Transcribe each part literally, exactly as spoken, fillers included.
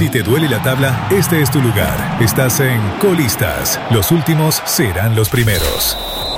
Si te duele la tabla, este es tu lugar. Estás en Colistas. Los últimos serán los primeros.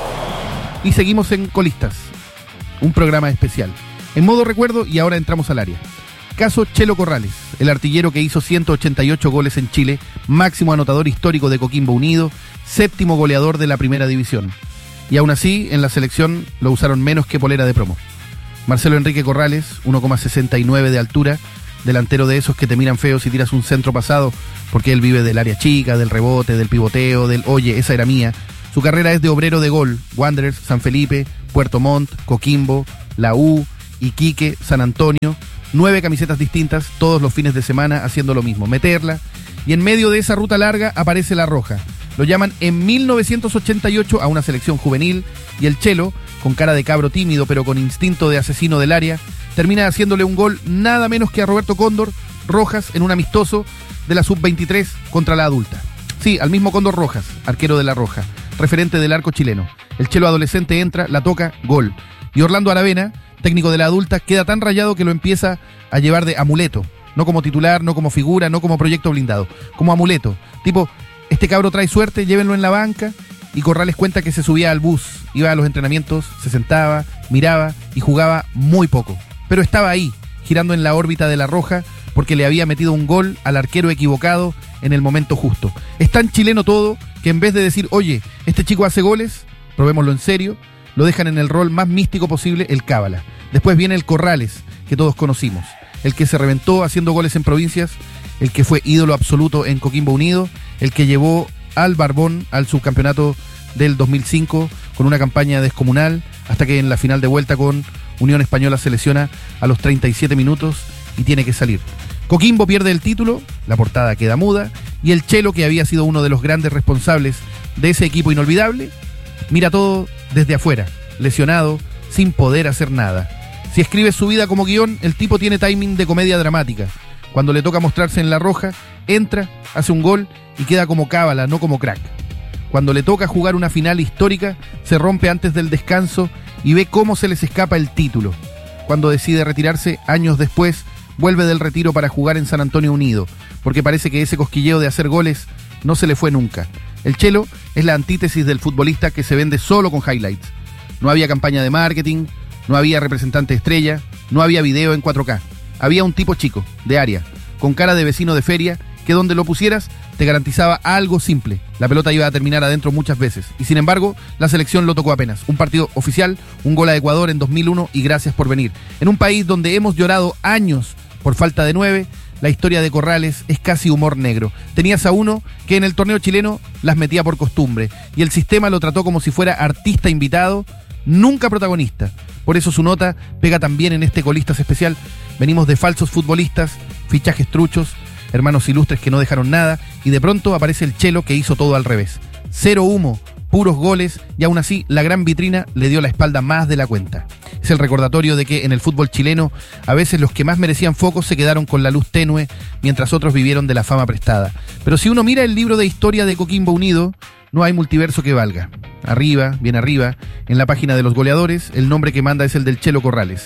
Y seguimos en Colistas, un programa especial. En modo recuerdo y ahora entramos al área. Caso Chelo Corrales, el artillero que hizo ciento ochenta y ocho goles en Chile, máximo anotador histórico de Coquimbo Unido, séptimo goleador de la primera división. Y aún así, en la selección lo usaron menos que polera de promo. Marcelo Enrique Corrales, uno coma sesenta y nueve de altura, delantero de esos que te miran feo si tiras un centro pasado, porque él vive del área chica, del rebote, del pivoteo, del oye, esa era mía. Su carrera es de obrero de gol: Wanderers, San Felipe, Puerto Montt, Coquimbo, la U, Iquique, San Antonio. Nueve camisetas distintas todos los fines de semana haciendo lo mismo, meterla. Y en medio de esa ruta larga aparece la Roja. Lo llaman en mil novecientos ochenta y ocho a una selección juvenil y el Chelo, con cara de cabro tímido pero con instinto de asesino del área, termina haciéndole un gol nada menos que a Roberto Cóndor Rojas en un amistoso de la sub veintitrés contra la adulta. Sí, al mismo Cóndor Rojas, arquero de la Roja, referente del arco chileno. El Chelo adolescente entra, la toca, gol. Y Orlando Aravena, técnico de la adulta, queda tan rayado que lo empieza a llevar de amuleto. No como titular, no como figura, no como proyecto blindado, como amuleto. Tipo, este cabro trae suerte, llévenlo en la banca. Y Corrales cuenta que se subía al bus, iba a los entrenamientos, se sentaba, miraba y jugaba muy poco. Pero estaba ahí, girando en la órbita de la Roja, porque le había metido un gol al arquero equivocado en el momento justo. Es tan chileno todo que en vez de decir, oye, este chico hace goles, probémoslo en serio, lo dejan en el rol más místico posible, el cábala. Después viene el Corrales, que todos conocimos, el que se reventó haciendo goles en provincias, el que fue ídolo absoluto en Coquimbo Unido, el que llevó al Barbón al subcampeonato del dos mil cinco con una campaña descomunal, hasta que en la final de vuelta con Unión Española se lesiona a los treinta y siete minutos y tiene que salir. Coquimbo pierde el título, la portada queda muda, y el Chelo, que había sido uno de los grandes responsables de ese equipo inolvidable, mira todo desde afuera, lesionado, sin poder hacer nada. Si escribe su vida como guión, el tipo tiene timing de comedia dramática. Cuando le toca mostrarse en la Roja, entra, hace un gol y queda como cábala, no como crack. Cuando le toca jugar una final histórica, se rompe antes del descanso y ve cómo se les escapa el título. Cuando decide retirarse, años después, vuelve del retiro para jugar en San Antonio Unido, porque parece que ese cosquilleo de hacer goles no se le fue nunca. El Chelo es la antítesis del futbolista que se vende solo con highlights. No había campaña de marketing, no había representante estrella, no había video en cuatro K. Había un tipo chico, de área, con cara de vecino de feria, que donde lo pusieras te garantizaba algo simple: la pelota iba a terminar adentro muchas veces. Y sin embargo, la selección lo tocó apenas. Un partido oficial, un gol a Ecuador en dos mil uno y gracias por venir. En un país donde hemos llorado años por falta de nueve, la historia de Corrales es casi humor negro. Tenías a uno que en el torneo chileno las metía por costumbre y el sistema lo trató como si fuera artista invitado, nunca protagonista. Por eso su nota pega también en este Colistas especial. Venimos de falsos futbolistas, fichajes truchos, hermanos ilustres que no dejaron nada, y de pronto aparece el Chelo que hizo todo al revés. Cero humo, puros goles, y aún así la gran vitrina le dio la espalda más de la cuenta. Es el recordatorio de que en el fútbol chileno a veces los que más merecían focos se quedaron con la luz tenue, mientras otros vivieron de la fama prestada. Pero si uno mira el libro de historia de Coquimbo Unido, no hay multiverso que valga. Arriba, bien arriba, en la página de los goleadores, el nombre que manda es el del Chelo Corrales.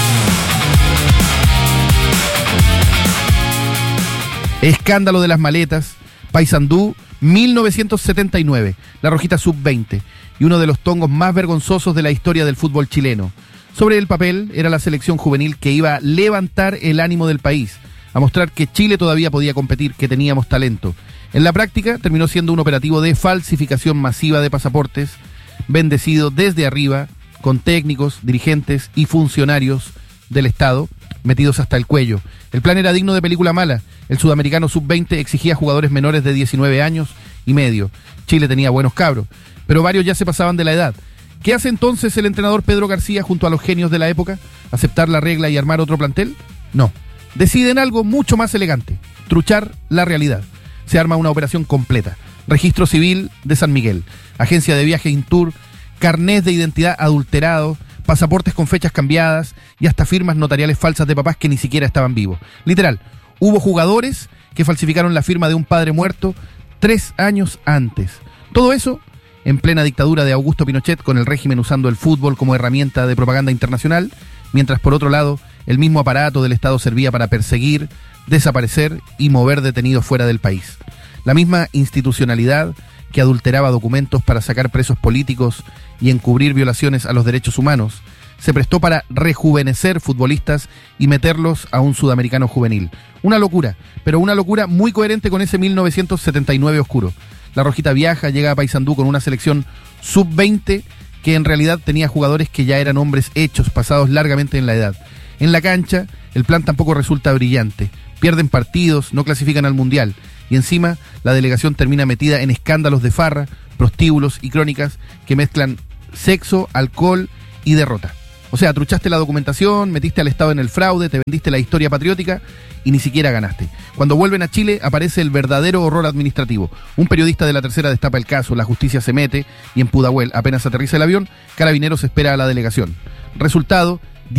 Escándalo de las maletas, Paysandú, mil novecientos setenta y nueve, la Rojita sub veinte, y uno de los tongos más vergonzosos de la historia del fútbol chileno. Sobre el papel, era la selección juvenil que iba a levantar el ánimo del país, a mostrar que Chile todavía podía competir, que teníamos talento. En la práctica, terminó siendo un operativo de falsificación masiva de pasaportes, bendecido desde arriba, con técnicos, dirigentes y funcionarios del Estado metidos hasta el cuello. El plan era digno de película mala. El sudamericano sub veinte exigía jugadores menores de diecinueve años y medio. Chile tenía buenos cabros, pero varios ya se pasaban de la edad. ¿Qué hace entonces el entrenador Pedro García junto a los genios de la época? ¿Aceptar la regla y armar otro plantel? No. Deciden algo mucho más elegante: truchar la realidad. Se arma una operación completa. Registro civil de San Miguel, agencia de viaje Intur, carnés de identidad adulterados, pasaportes con fechas cambiadas y hasta firmas notariales falsas de papás que ni siquiera estaban vivos. Literal, hubo jugadores que falsificaron la firma de un padre muerto tres años antes. Todo eso en plena dictadura de Augusto Pinochet, con el régimen usando el fútbol como herramienta de propaganda internacional, mientras por otro lado El mismo aparato del Estado servía para perseguir, desaparecer y mover detenidos fuera del país. La misma institucionalidad que adulteraba documentos para sacar presos políticos y encubrir violaciones a los derechos humanos, se prestó para rejuvenecer futbolistas y meterlos a un sudamericano juvenil. Una locura, pero una locura muy coherente con ese mil novecientos setenta y nueve oscuro. La Rojita viaja, llega a Paysandú con una selección sub veinte que en realidad tenía jugadores que ya eran hombres hechos, pasados largamente en la edad. En la cancha, el plan tampoco resulta brillante. Pierden partidos, no clasifican al Mundial. Y encima, la delegación termina metida en escándalos de farra, prostíbulos y crónicas que mezclan sexo, alcohol y derrota. O sea, truchaste la documentación, metiste al Estado en el fraude, te vendiste la historia patriótica y ni siquiera ganaste. Cuando vuelven a Chile aparece el verdadero horror administrativo. Un periodista de La Tercera destapa el caso, la justicia se mete y en Pudahuel, apenas aterriza el avión, Carabineros espera a la delegación. Resultado,